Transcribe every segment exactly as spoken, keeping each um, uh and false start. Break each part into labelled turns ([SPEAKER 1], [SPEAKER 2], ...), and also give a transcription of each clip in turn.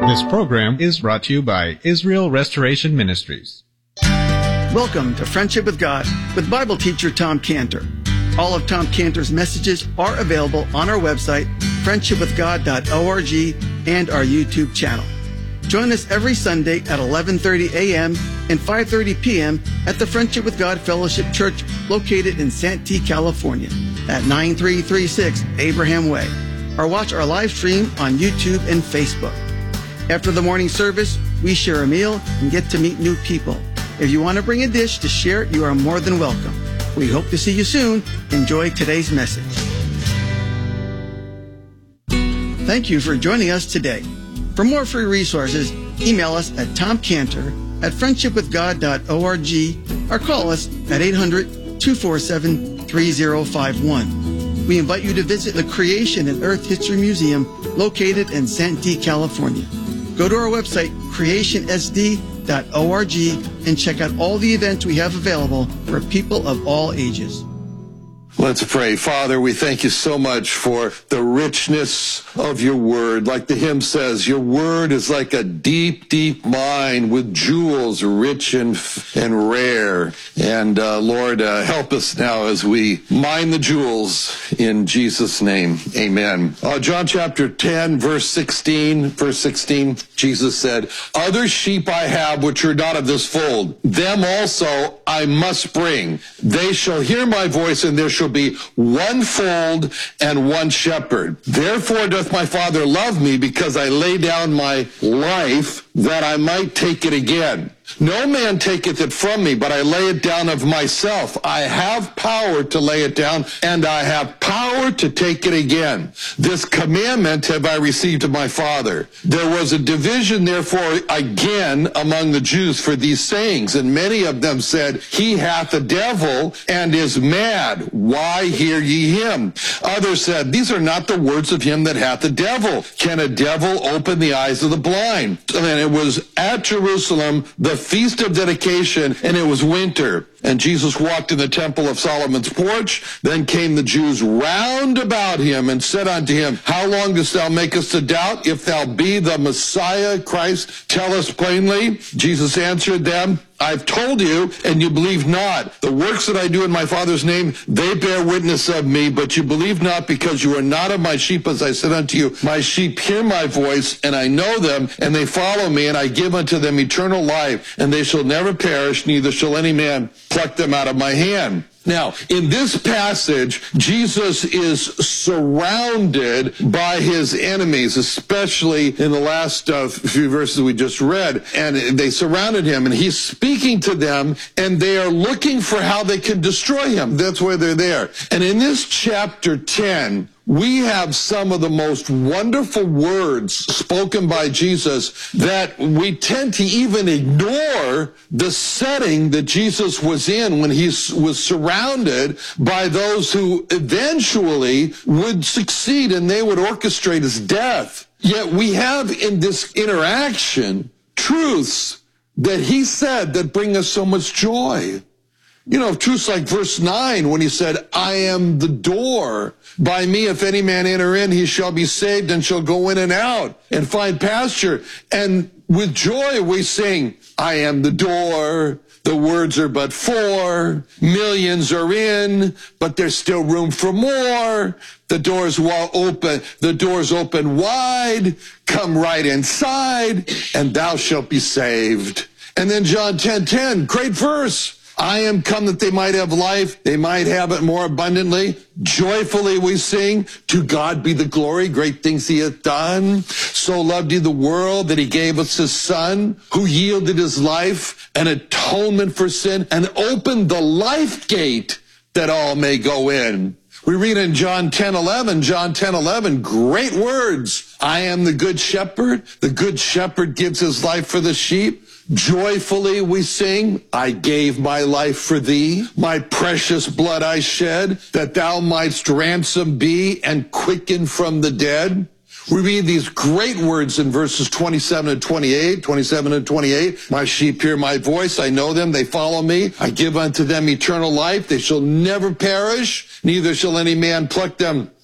[SPEAKER 1] This program is brought to you by Israel Restoration Ministries.
[SPEAKER 2] Welcome to Friendship with God with Bible teacher Tom Cantor. All of Tom Cantor's messages are available on our website, friendship with god dot org, and our YouTube channel. Join us every Sunday at eleven thirty a.m. and five thirty p.m. at the Friendship with God Fellowship Church located in Santee, California at nine three three six Abraham Way, or watch our live stream on YouTube and Facebook. After the morning service, we share a meal and get to meet new people. If you want to bring a dish to share, you are more than welcome. We hope to see you soon. Enjoy today's message. Thank you for joining us today. For more free resources, email us at tomcantor at friendship with god dot org or call us at eight hundred, two four seven, three zero five one. We invite you to visit the Creation and Earth History Museum located in Santee, California. Go to our website, creation s d dot org, and check out all the events we have available for people of all ages.
[SPEAKER 3] Let's pray. Father, we thank you so much for the richness of your word. Like the hymn says, your word is like a deep, deep mine with jewels rich and, and rare. And uh, Lord, uh, help us now as we mine the jewels in Jesus' name. Amen. Uh, John chapter ten, verse sixteen, verse sixteen, Jesus said, other sheep I have which are not of this fold, them also I must bring. They shall hear my voice, and there shall be one fold and one shepherd. Therefore doth my Father love me, because I lay down my life that I might take it again. No man taketh it from me, but I lay it down of myself. I have power to lay it down, and I have power to take it again. This commandment have I received of my Father. There was a division, therefore, again among the Jews for these sayings, and many of them said, he hath a devil and is mad. Why hear ye him? Others said, these are not the words of him that hath a devil. Can a devil open the eyes of the blind? And it was at Jerusalem, the Feast of Dedication, and it was winter. And Jesus walked in the temple of Solomon's porch. Then came the Jews round about him and said unto him, how long dost thou make us to doubt? If thou be the Messiah, Christ, tell us plainly. Jesus answered them, I've told you, and you believe not. The works that I do in my Father's name, they bear witness of me, but you believe not, because you are not of my sheep, as I said unto you. My sheep hear my voice, and I know them, and they follow me, and I give unto them eternal life, and they shall never perish, neither shall any man pluck them out of my hand. Now, in this passage, Jesus is surrounded by his enemies, especially in the last uh, few verses we just read. And they surrounded him, and he's speaking to them, and they are looking for how they can destroy him. That's why they're there. And in this chapter ten, we have some of the most wonderful words spoken by Jesus that we tend to even ignore the setting that Jesus was in when he was surrounded by those who eventually would succeed, and they would orchestrate his death. Yet we have in this interaction truths that he said that bring us so much joy. You know, truths like verse nine, when he said, I am the door. By me, if any man enter in, he shall be saved and shall go in and out and find pasture. And with joy we sing, I am the door. The words are but four. Millions are in, but there's still room for more. The door's wall open. The door's open wide. Come right inside, and thou shalt be saved. And then John ten ten, great verse. I am come that they might have life, they might have it more abundantly. Joyfully we sing, to God be the glory, great things he hath done. So loved he the world that he gave us his Son, who yielded his life, an atonement for sin, and opened the life gate that all may go in. We read in John ten eleven, John ten eleven, great words. I am the good shepherd. The good shepherd gives his life for the sheep. Joyfully we sing, I gave my life for thee, my precious blood I shed, that thou mightst ransom be and quicken from the dead. We read these great words in verses twenty-seven and twenty-eight, twenty-seven and twenty-eight. My sheep hear my voice, I know them, they follow me. I give unto them eternal life, they shall never perish, neither shall any man pluck them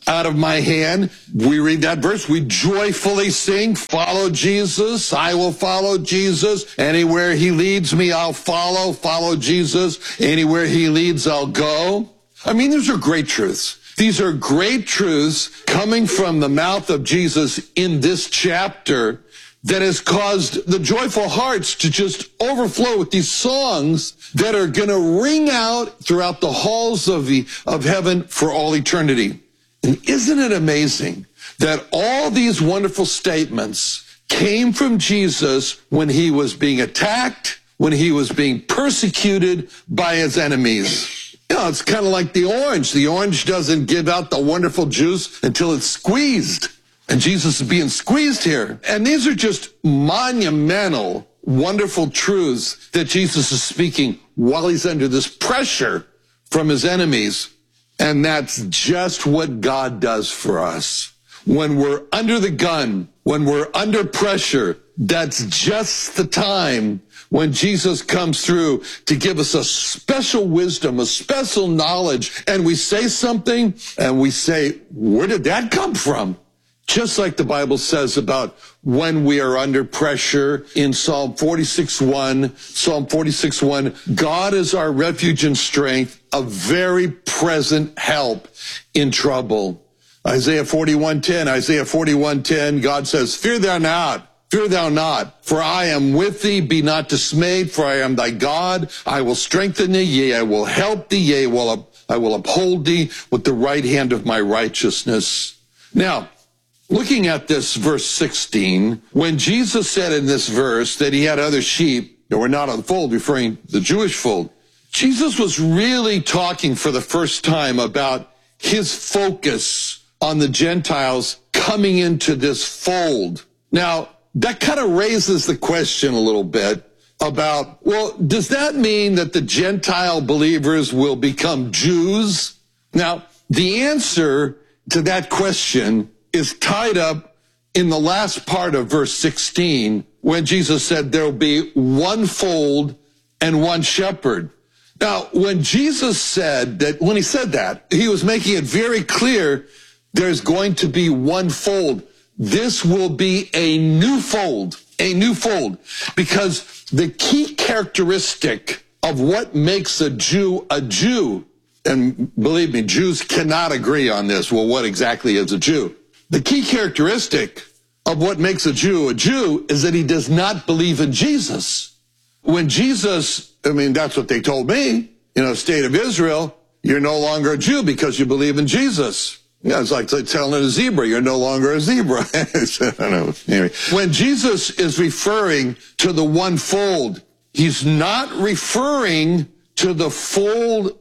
[SPEAKER 3] out of my hand. We read that verse. We joyfully sing, follow Jesus. I will follow Jesus. Anywhere he leads me, I'll follow. Follow Jesus. Anywhere he leads, I'll go. I mean, these are great truths. These are great truths coming from the mouth of Jesus in this chapter that has caused the joyful hearts to just overflow with these songs that are going to ring out throughout the halls of the of heaven for all eternity. And isn't it amazing that all these wonderful statements came from Jesus when he was being attacked, when he was being persecuted by his enemies? You know, it's kind of like the orange. The orange doesn't give out the wonderful juice until it's squeezed. And Jesus is being squeezed here. And these are just monumental, wonderful truths that Jesus is speaking while he's under this pressure from his enemies. And that's just what God does for us. When we're under the gun, when we're under pressure, that's just the time when Jesus comes through to give us a special wisdom, a special knowledge. And we say something and we say, where did that come from? Just like the Bible says about when we are under pressure in Psalm forty-six one, Psalm forty-six one, God is our refuge and strength, a very present help in trouble. Isaiah forty-one ten, Isaiah forty-one ten, God says, fear thou not, fear thou not, for I am with thee, be not dismayed, for I am thy God, I will strengthen thee, yea, I will help thee, yea, I will uphold thee with the right hand of my righteousness. Now, looking at this verse sixteen, when Jesus said in this verse that he had other sheep that were not of the fold, referring to the Jewish fold, Jesus was really talking for the first time about his focus on the Gentiles coming into this fold. Now, that kind of raises the question a little bit about, well, does that mean that the Gentile believers will become Jews? Now, the answer to that question is tied up in the last part of verse sixteen, when Jesus said there will be one fold and one shepherd. Now, when Jesus said that, when he said that, he was making it very clear there's going to be one fold. This will be a new fold, a new fold, because the key characteristic of what makes a Jew a Jew, and believe me, Jews cannot agree on this. Well, what exactly is a Jew? The key characteristic of what makes a Jew a Jew is that he does not believe in Jesus. When Jesus, I mean, that's what they told me, you know, state of Israel, you're no longer a Jew because you believe in Jesus. Yeah, it's like telling a zebra, you're no longer a zebra. I don't know. Anyway, when Jesus is referring to the one fold, he's not referring to the fold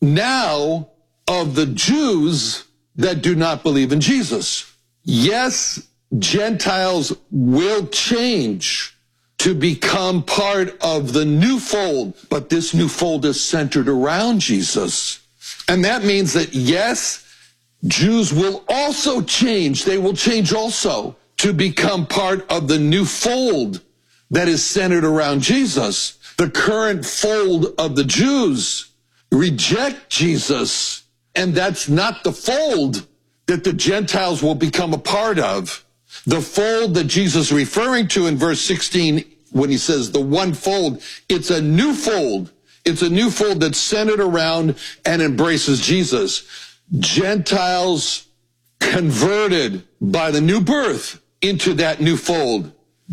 [SPEAKER 3] now of the Jews that do not believe in Jesus. Yes, Gentiles will change to become part of the new fold, but this new fold is centered around Jesus. And that means that, yes, Jews will also change. They will change also to become part of the new fold that is centered around Jesus. The current fold of the Jews reject Jesus, and that's not the fold that the Gentiles will become a part of. The fold that Jesus is referring to in verse sixteen, when he says the one fold, it's a new fold. It's a new fold that's centered around and embraces Jesus. Gentiles converted by the new birth into that new fold.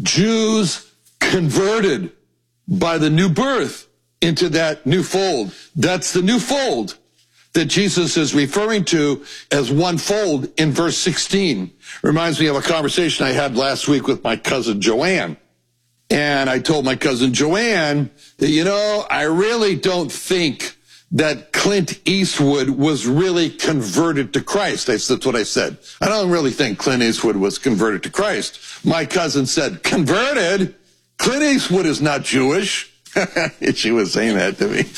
[SPEAKER 3] Jews converted by the new birth into that new fold. That's the new fold that Jesus is referring to as one fold in verse sixteen. Reminds me of a conversation I had last week with my cousin Joanne. And I told my cousin Joanne that, you know, I really don't think that Clint Eastwood was really converted to Christ. That's what I said. I don't really think Clint Eastwood was converted to Christ. My cousin said, converted? Clint Eastwood is not Jewish. She was saying that to me.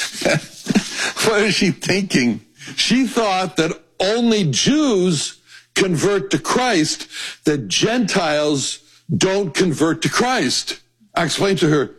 [SPEAKER 3] What is she thinking? She thought that only Jews convert to Christ, that Gentiles don't convert to Christ. I explained to her,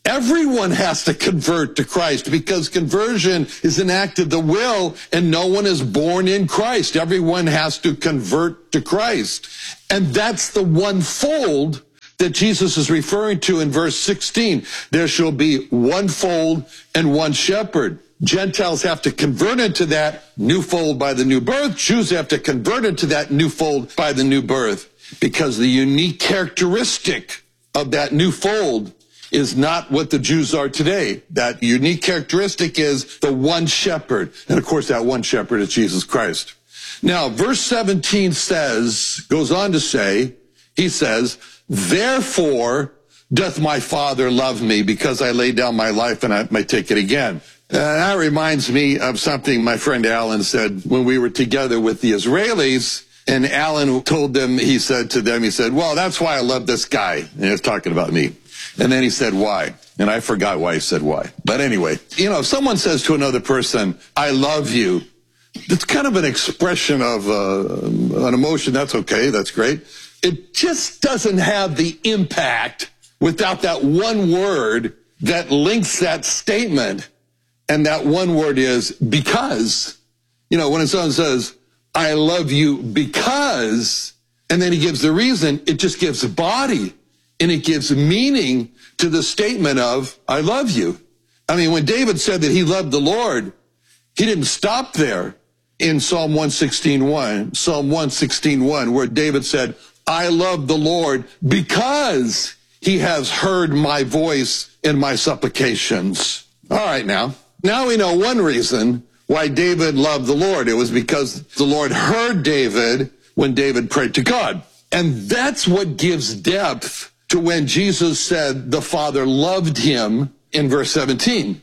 [SPEAKER 3] Everyone has to convert to Christ because conversion is an act of the will and no one is born in Christ. Everyone has to convert to Christ. And that's the one fold that Jesus is referring to in verse sixteen. There shall be one fold and one shepherd. Gentiles have to convert into that new fold by the new birth. Jews have to convert into that new fold by the new birth because the unique characteristic of that new fold is not what the Jews are today. That unique characteristic is the one shepherd. And of course, that one shepherd is Jesus Christ. Now, verse seventeen says, goes on to say, he says, therefore doth my Father love me because I lay down my life and I may take it again. Uh, that reminds me of something my friend Alan said when we were together with the Israelis. And Alan told them, he said to them, he said, well, that's why I love this guy. And he was talking about me. And then he said, why? And I forgot why he said why. But anyway, you know, if someone says to another person, I love you, it's kind of an expression of uh, an emotion. That's okay. That's great. It just doesn't have the impact without that one word that links that statement. And that one word is because. You know, when someone says, I love you because, and then he gives the reason, it just gives body. And it gives meaning to the statement of, I love you. I mean, when David said that he loved the Lord, he didn't stop there in Psalm one sixteen one, Psalm one sixteen one, where David said, I love the Lord because he has heard my voice in my supplications. All right, now, now we know one reason why David loved the Lord. It was because the Lord heard David when David prayed to God. And that's what gives depth to when Jesus said the Father loved him in verse seventeen.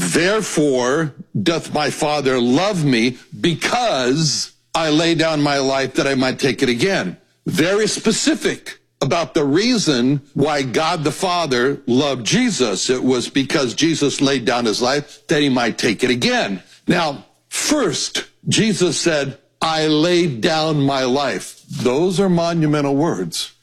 [SPEAKER 3] Therefore doth my Father love me because I lay down my life that I might take it again. Very specific about the reason why God the Father loved Jesus. It was because Jesus laid down his life that he might take it again. Now, first, Jesus said, I laid down my life. Those are monumental words.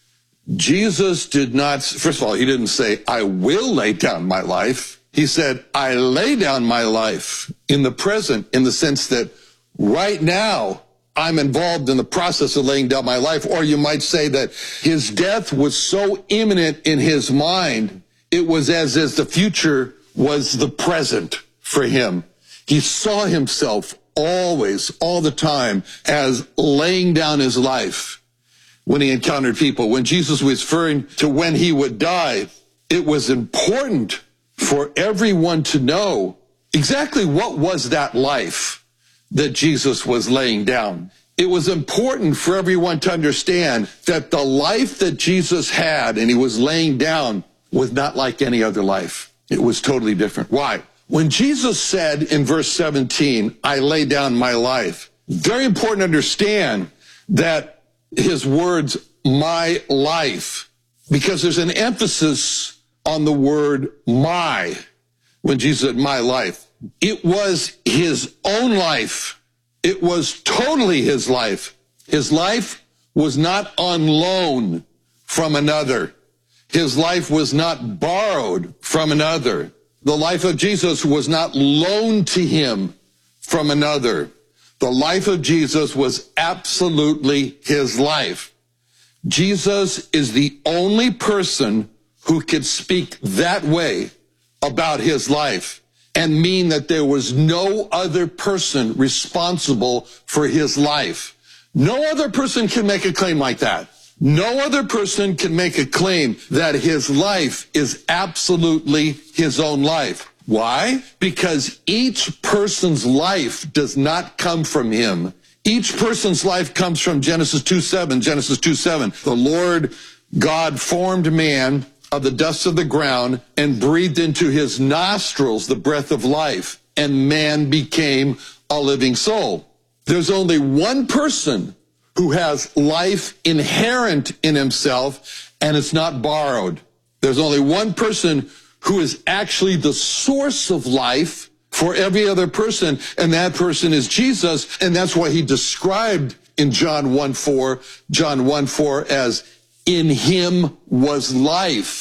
[SPEAKER 3] Jesus did not, first of all, he didn't say, I will lay down my life. He said, I lay down my life in the present, in the sense that right now I'm involved in the process of laying down my life. Or you might say that his death was so imminent in his mind, it was as if the future was the present for him. He saw himself always, all the time, as laying down his life. When he encountered people, when Jesus was referring to when he would die, it was important for everyone to know exactly what was that life that Jesus was laying down. It was important for everyone to understand that the life that Jesus had and he was laying down was not like any other life. It was totally different. Why? When Jesus said in verse seventeen, I lay down my life, very important to understand that his words, my life, because there's an emphasis on the word my, when Jesus said my life. It was his own life. It was totally his life. His life was not on loan from another. His life was not borrowed from another. The life of Jesus was not loaned to him from another. The life of Jesus was absolutely his life. Jesus is the only person who could speak that way about his life and mean that there was no other person responsible for his life. No other person can make a claim like that. No other person can make a claim that his life is absolutely his own life. Why? Because each person's life does not come from him. Each person's life comes from Genesis two seven. Genesis two seven. The Lord God formed man of the dust of the ground and breathed into his nostrils the breath of life, and man became a living soul. There's only one person who has life inherent in himself, and it's not borrowed. There's only one person who is actually the source of life for every other person, and that person is Jesus, and that's why he described in John one four, John one four as, in him was life.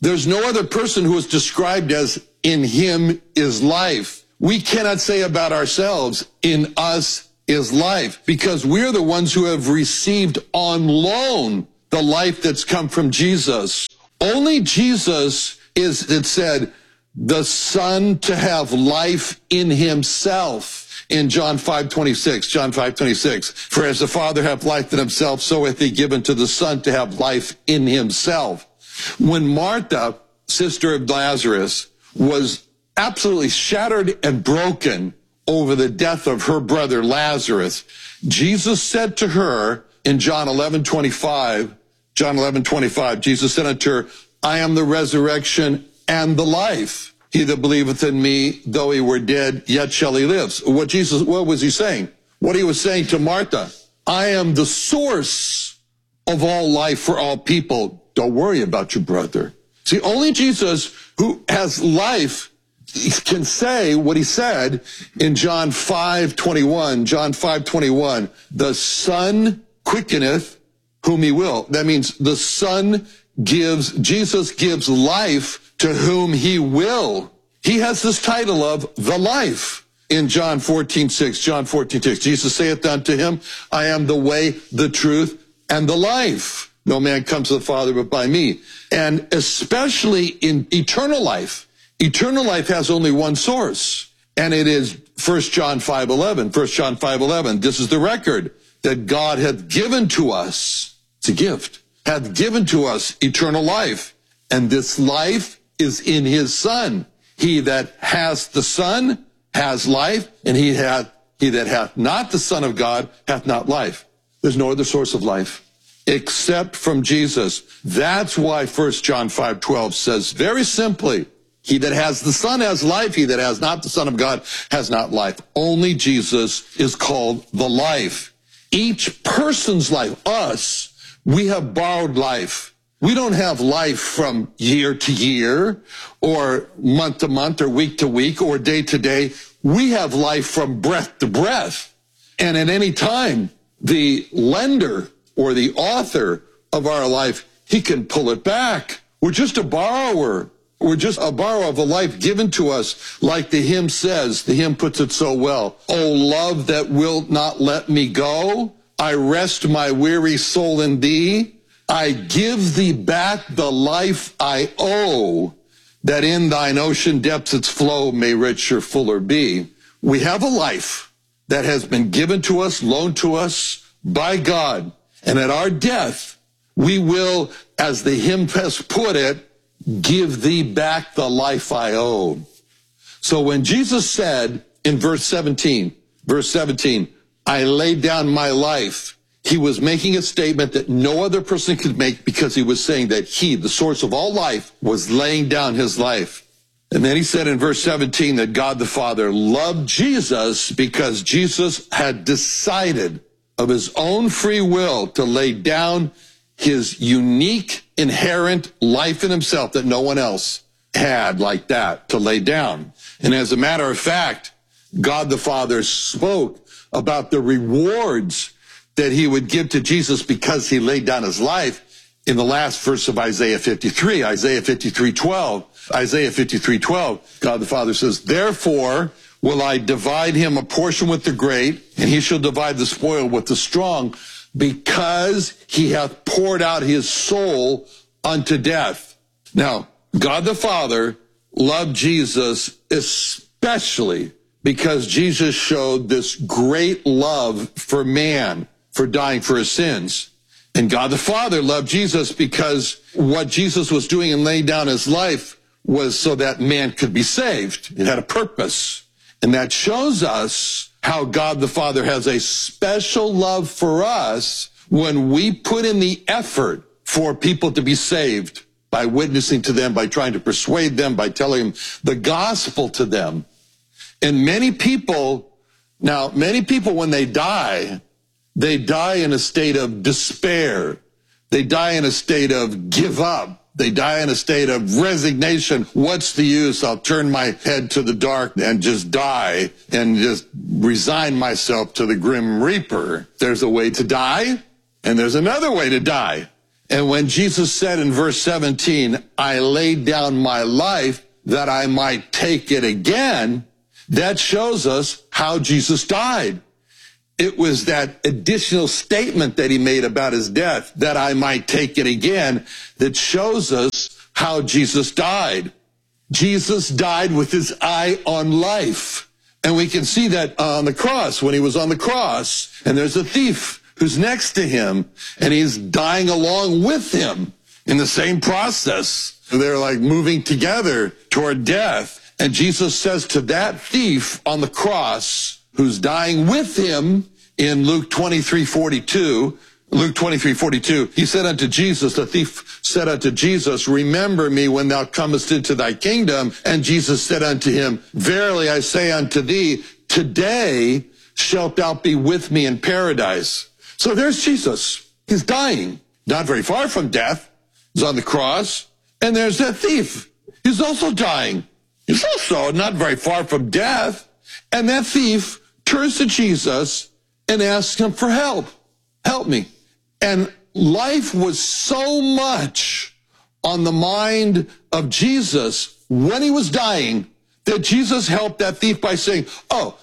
[SPEAKER 3] There's no other person who is described as in him is life. We cannot say about ourselves, in us is life, because we're the ones who have received on loan the life that's come from Jesus. Only Jesus is, it said, the Son to have life in himself. In John five twenty-six, John five twenty-six, for as the Father hath life in himself, so hath he given to the Son to have life in himself. When Martha, sister of Lazarus, was absolutely shattered and broken over the death of her brother Lazarus, Jesus said to her in John eleven twenty-five, John eleven twenty-five, Jesus said unto her, I am the resurrection and the life. He that believeth in me, though he were dead, yet shall he live. So what Jesus, what was he saying? What he was saying to Martha, I am the source of all life for all people. Don't worry about your brother. See, only Jesus, who has life, can say what he said in John five twenty-one. John five twenty-one, the Son quickeneth whom he will. That means the Son gives, Jesus gives life to whom he will. He has this title of the life. In John fourteen six, John fourteen six, Jesus saith unto him, I am the way, the truth, and the life. No man comes to the Father but by me. And especially in eternal life, eternal life has only one source, and it is First John five eleven. First John five eleven, this is the record that God hath given to us. It's a gift. Hath given to us eternal life, and this life is in his Son. He that has the Son has life, and he hath he that hath not the Son of God hath not life. There's no other source of life except from Jesus. That's why First John five twelve says very simply, he that has the Son has life, he that has not the Son of God has not life. Only Jesus is called the life. Each person's life, us, we have borrowed life. We don't have life from year to year or month to month or week to week or day to day. We have life from breath to breath. And at any time, the lender or the author of our life, he can pull it back. We're just a borrower. We're just a borrower of a life given to us, like the hymn says. The hymn puts it so well. O love that wilt not let me go, I rest my weary soul in thee. I give thee back the life I owe, that in thine ocean depths its flow may richer, fuller be. We have a life that has been given to us, loaned to us by God. And at our death, we will, as the hymn has put it, give thee back the life I owe. So when Jesus said in verse seventeen, verse seventeen, I laid down my life, he was making a statement that no other person could make, because he was saying that he, the source of all life, was laying down his life. And then he said in verse seventeen that God the Father loved Jesus because Jesus had decided of his own free will to lay down his unique, inherent life in himself that no one else had like that to lay down. And as a matter of fact, God the Father spoke about the rewards that he would give to Jesus because he laid down his life in the last verse of Isaiah fifty-three, Isaiah fifty-three twelve. Isaiah fifty-three twelve, God the Father says, therefore will I divide him a portion with the great, and he shall divide the spoil with the strong, because he hath poured out his soul unto death. Now, God the Father loved Jesus especially because Jesus showed this great love for man, for dying for his sins. And God the Father loved Jesus because what Jesus was doing in laying down his life was so that man could be saved. It had a purpose. And that shows us how God the Father has a special love for us when we put in the effort for people to be saved by witnessing to them, by trying to persuade them, by telling them the gospel to them. And many people, now, many people when they die, they die in a state of despair. They die in a state of give up. They die in a state of resignation. What's the use? I'll turn my head to the dark and just die and just resign myself to the grim reaper. There's a way to die, and there's another way to die. And when Jesus said in verse seventeen, I laid down my life that I might take it again, that shows us how Jesus died. It was that additional statement that he made about his death, that I might take it again, that shows us how Jesus died. Jesus died with his eye on life. And we can see that on the cross, when he was on the cross, and there's a thief who's next to him, and he's dying along with him in the same process. They're like moving together toward death. And Jesus says to that thief on the cross, who's dying with him, in Luke twenty-three forty-two, Luke twenty-three forty-two, he said unto Jesus, the thief said unto Jesus, remember me when thou comest into thy kingdom. And Jesus said unto him, verily I say unto thee, today shalt thou be with me in paradise. So there's Jesus. He's dying, not very far from death. He's on the cross. And there's that thief. He's also dying. He's also not very far from death. And that thief turns to Jesus and asks him for help. Help me. And life was so much on the mind of Jesus when he was dying that Jesus helped that thief by saying, oh,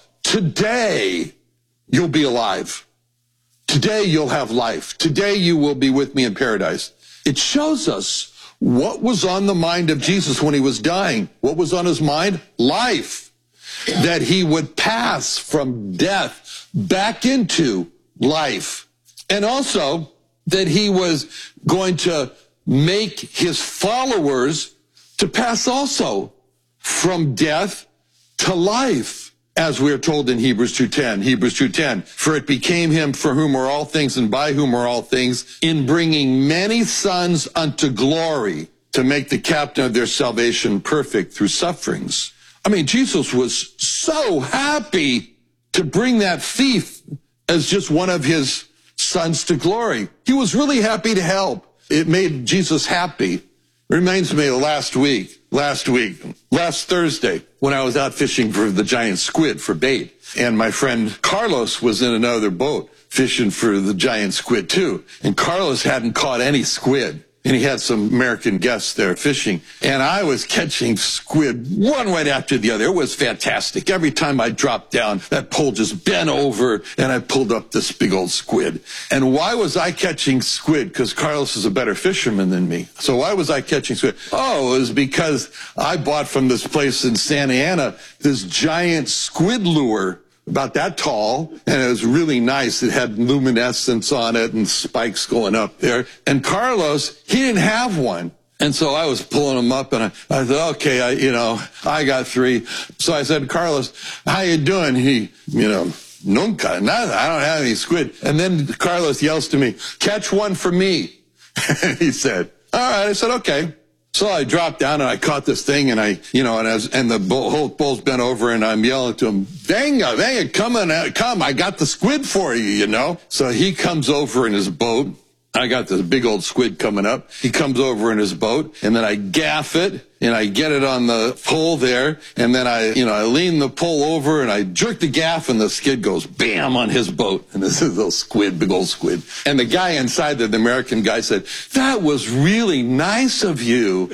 [SPEAKER 3] today you'll be alive. Today you'll have life. Today you will be with me in paradise. It shows us what was on the mind of Jesus when he was dying. What was on his mind? Life. That he would pass from death back into life. And also that he was going to make his followers to pass also from death to life. As we are told in Hebrews two ten, Hebrews two ten, for it became him for whom are all things and by whom are all things, in bringing many sons unto glory, to make the captain of their salvation perfect through sufferings. I mean, Jesus was so happy to bring that thief as just one of his sons to glory. He was really happy to help. It made Jesus happy. Reminds me of last week, last week, last Thursday, when I was out fishing for the giant squid for bait. And my friend Carlos was in another boat fishing for the giant squid too. And Carlos hadn't caught any squid. And he had some American guests there fishing. And I was catching squid one right after the other. It was fantastic. Every time I dropped down, that pole just bent over and I pulled up this big old squid. And why was I catching squid? Because Carlos is a better fisherman than me. So why was I catching squid? Oh, it was because I bought from this place in Santa Ana this giant squid lure, about that tall, and it was really nice. It had luminescence on it and spikes going up there. And Carlos, he didn't have one. And so I was pulling him up, and I, I thought, okay, I, you know, I got three. So I said, Carlos, how you doing? He, you know, nunca, nada, I don't have any squid. And then Carlos yells to me, catch one for me. He said, all right. I said, okay. So I dropped down and I caught this thing, and I, you know, and as, and the bull, whole bull's bent over, and I'm yelling to him, venga, venga, come on, come, I got the squid for you, you know. So he comes over in his boat. I got this big old squid coming up. He comes over in his boat, and then I gaff it, and I get it on the pole there, and then I, you know, I lean the pole over, and I jerk the gaff, and the skid goes bam on his boat. And this is a little squid, big old squid. And the guy inside, the American guy, said, that was really nice of you.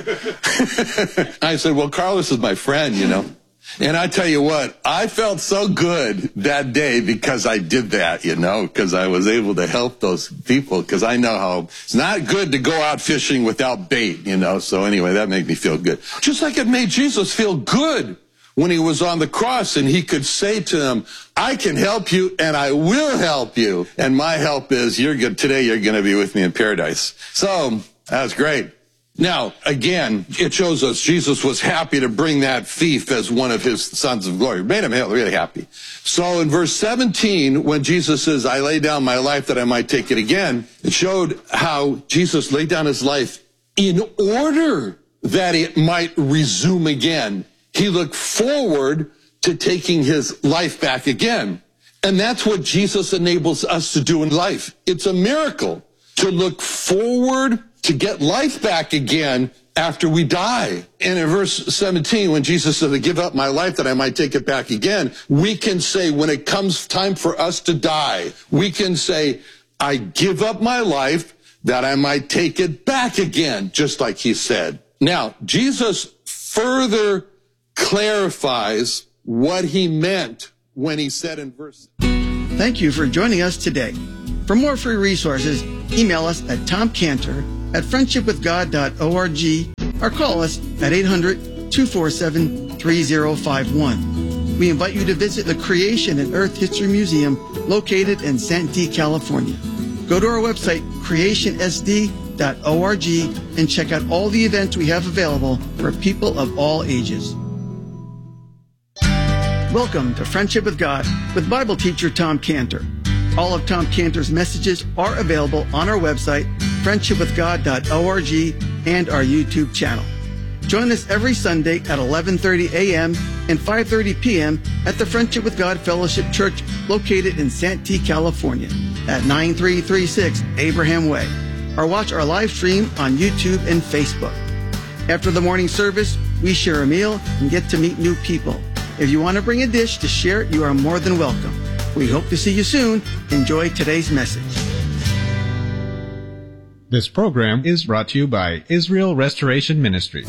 [SPEAKER 3] I said, well, Carlos is my friend, you know. And I tell you what, I felt so good that day because I did that, you know, because I was able to help those people, because I know how it's not good to go out fishing without bait, you know. So anyway, that made me feel good. Just like it made Jesus feel good when he was on the cross and he could say to them, I can help you and I will help you. And my help is you're good. Today you're going to be with me in paradise. So that was great. Now, again, it shows us Jesus was happy to bring that thief as one of his sons of glory. It made him really happy. So in verse seventeen, when Jesus says, I lay down my life that I might take it again, it showed how Jesus laid down his life in order that it might resume again. He looked forward to taking his life back again. And that's what Jesus enables us to do in life. It's a miracle to look forward to get life back again after we die. And in verse seventeen, when Jesus said, I give up my life that I might take it back again, we can say when it comes time for us to die, we can say, I give up my life that I might take it back again, just like he said. Now, Jesus further clarifies what he meant when he said in verse.
[SPEAKER 2] Thank you for joining us today. For more free resources, email us at tomcantor at friendship with god dot org or call us at eight hundred, two four seven, three zero five one. We invite you to visit the Creation and Earth History Museum located in Santee, California. Go to our website, creation s d dot org, and check out all the events we have available for people of all ages. Welcome to Friendship with God with Bible teacher Tom Cantor. All of Tom Cantor's messages are available on our website, friendship with god dot org, and our YouTube channel. Join us every Sunday at eleven thirty a.m. and five thirty p.m. at the Friendship with God Fellowship Church located in Santee, California at nine three three six Abraham Way, or watch our live stream on YouTube and Facebook. After the morning service, we share a meal and get to meet new people. If you want to bring a dish to share, you are more than welcome. We hope to see you soon. Enjoy today's message.
[SPEAKER 1] This program is brought to you by Israel Restoration Ministries.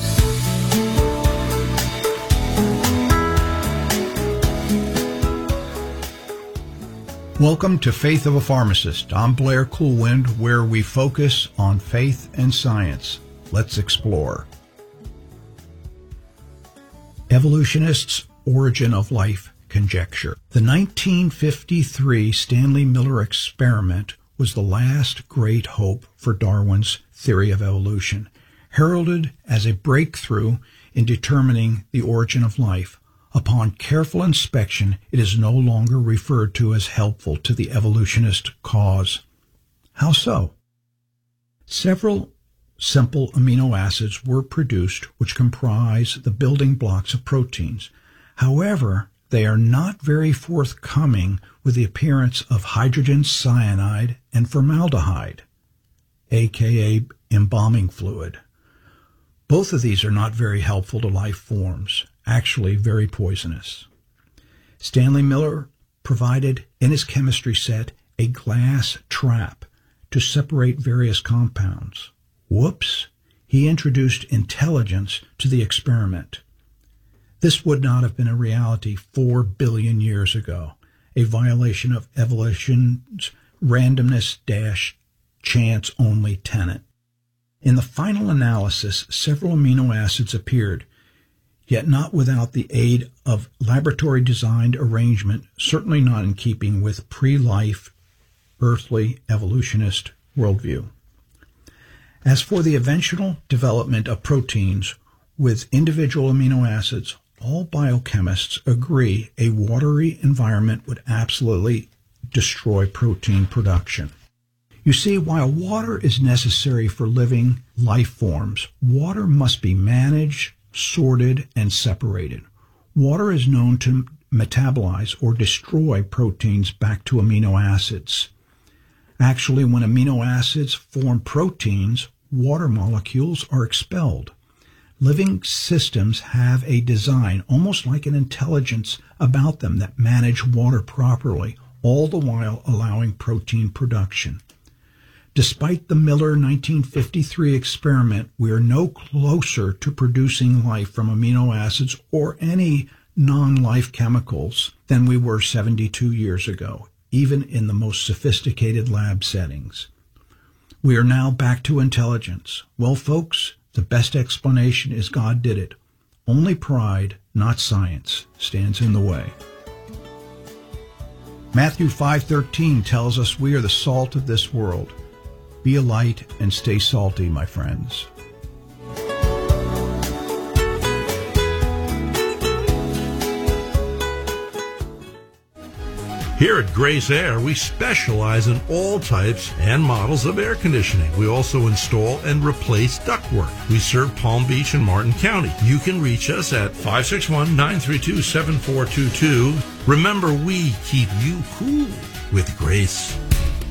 [SPEAKER 4] Welcome to Faith of a Pharmacist. I'm Blair Coolwind, where we focus on faith and science. Let's explore. Evolutionists' origin of life conjecture. The nineteen fifty-three Stanley Miller experiment was the last great hope for Darwin's theory of evolution, heralded as a breakthrough in determining the origin of life. Upon careful inspection, it is no longer referred to as helpful to the evolutionist cause. How so? Several simple amino acids were produced which comprise the building blocks of proteins. However, they are not very forthcoming with the appearance of hydrogen cyanide and formaldehyde, aka embalming fluid. Both of these are not very helpful to life forms, actually very poisonous. Stanley Miller provided in his chemistry set a glass trap to separate various compounds. Whoops, he introduced intelligence to the experiment. This would not have been a reality four billion years ago, a violation of evolution's randomness-chance-only tenet. In the final analysis, several amino acids appeared, yet not without the aid of laboratory-designed arrangement, certainly not in keeping with pre-life, earthly evolutionist worldview. As for the eventual development of proteins with individual amino acids, all biochemists agree a watery environment would absolutely destroy protein production. You see, while water is necessary for living life forms, water must be managed, sorted, and separated. Water is known to metabolize or destroy proteins back to amino acids. Actually, when amino acids form proteins, water molecules are expelled. Living systems have a design, almost like an intelligence about them, that manage water properly, all the while allowing protein production. Despite the Miller nineteen fifty-three experiment, we are no closer to producing life from amino acids or any non-life chemicals than we were seventy-two years ago, even in the most sophisticated lab settings. We are now back to intelligence. Well, folks, the best explanation is God did it. Only pride, not science, stands in the way. Matthew five thirteen tells us we are the salt of this world. Be a light and stay salty, my friends.
[SPEAKER 5] Here at Grace Air, we specialize in all types and models of air conditioning. We also install and replace ductwork. We serve Palm Beach and Martin County. You can reach us at five six one, nine three two, seven four two two. Remember, we keep you cool with Grace.